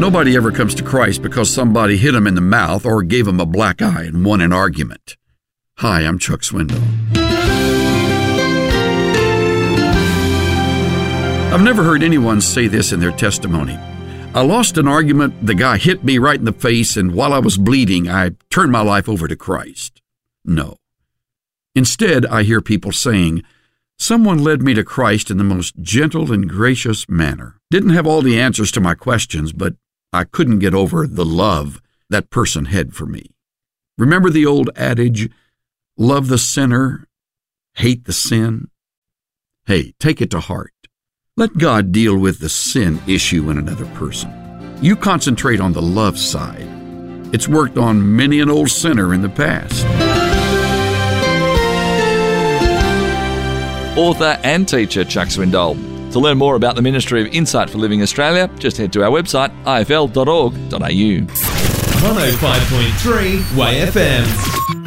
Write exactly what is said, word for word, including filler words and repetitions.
Nobody ever comes to Christ because somebody hit him in the mouth or gave him a black eye and won an argument. Hi, I'm Chuck Swindoll. I've never heard anyone say this in their testimony. I lost an argument, the guy hit me right in the face, and while I was bleeding, I turned my life over to Christ. No. Instead, I hear people saying, someone led me to Christ in the most gentle and gracious manner. Didn't have all the answers to my questions, but I couldn't get over the love that person had for me. Remember the old adage, love the sinner, hate the sin? Hey, take it to heart. Let God deal with the sin issue in another person. You concentrate on the love side. It's worked on many an old sinner in the past. Author and teacher Chuck Swindoll. To learn more about the Ministry of Insight for Living Australia, just head to our website, I F L dot org dot A U. one oh five point three W A Y F M.